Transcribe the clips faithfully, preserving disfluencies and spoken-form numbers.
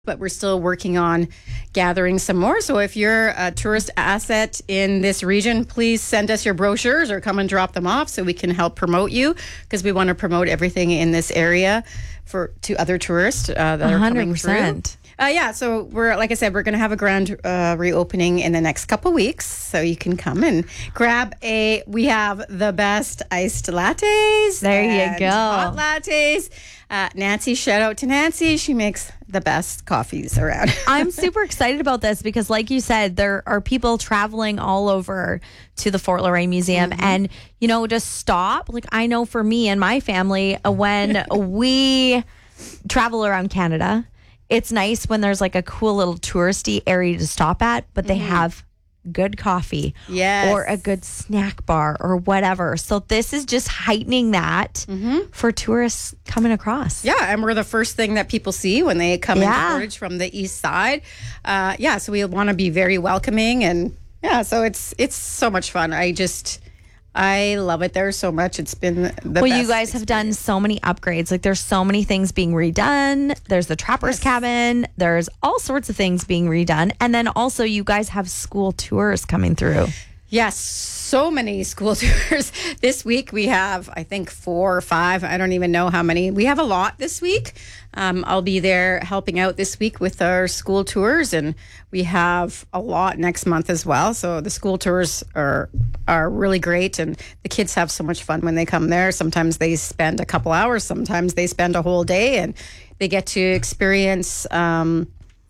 but we're still working on gathering some more. So if you're a tourist asset in this region, please send us your brochures or come and drop them off so we can help promote you, because we want to promote everything in this area for to other tourists uh, that are coming through. Uh, yeah, so we're like I said, we're going to have a grand uh, reopening in the next couple weeks, so you can come and grab a. We have the best iced lattes. There you go, hot lattes. Uh, Nancy, shout out to Nancy. She makes the best coffees around. I'm super excited about this because, like you said, there are people traveling all over to the Fort Laurier Museum, mm-hmm. and you know, just stop. Like I know for me and my family, when we travel around Canada, it's nice when there's like a cool little touristy area to stop at, but they mm-hmm. have good coffee yes. or a good snack bar or whatever. So this is just heightening that mm-hmm. for tourists coming across. Yeah, and we're the first thing that people see when they come yeah. into Portage from the east side. Uh, yeah, so we want to be very welcoming, and yeah, so it's it's so much fun. I just... I love it there so much. It's been the well, best you guys experience. have done so many upgrades. Like there's so many things being redone. There's the trapper's yes. cabin. There's all sorts of things being redone. And then also you guys have school tours coming through. Yes, so many school tours. This week we have, I think, four or five. I don't even know how many. We have a lot this week. Um, I'll be there helping out this week with our school tours, and we have a lot next month as well. So the school tours are are really great, and the kids have so much fun when they come there. Sometimes they spend a couple hours, sometimes they spend a whole day, and they get to experience um,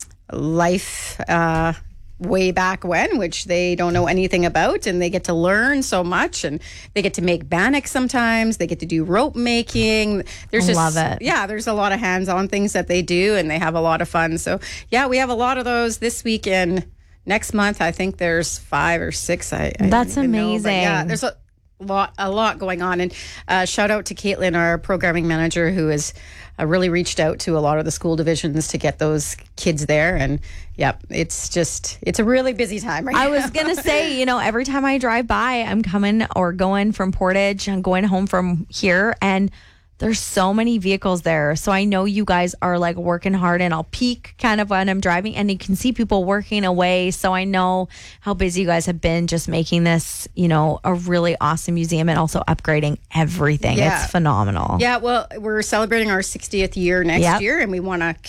life uh way back when, which they don't know anything about, and they get to learn so much, and they get to make bannock sometimes, they get to do rope making. There's I just love it. Yeah, there's a lot of hands-on things that they do, and they have a lot of fun. So yeah, we have a lot of those this weekend. Next month I think there's five or six. I, I That's don't even amazing. know, yeah, there's a lot a lot going on, and uh, shout out to Caitlin, our programming manager, who has uh, really reached out to a lot of the school divisions to get those kids there. And yep, it's just it's a really busy time right I now. was gonna say, you know, every time I drive by, I'm coming or going from Portage, I'm going home from here, and there's so many vehicles there. So I know you guys are like working hard, and I'll peek kind of when I'm driving, and you can see people working away. So I know how busy you guys have been just making this, you know, a really awesome museum, and also upgrading everything. Yeah. It's phenomenal. Yeah, well, we're celebrating our sixtieth year next Yep. year, and we want to